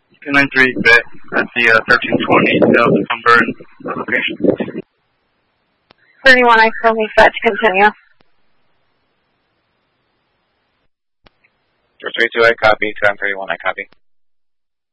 293 Bay at the 1320 Dunburn location. 31, I still need that to continue. 432, I copy. 231, I copy.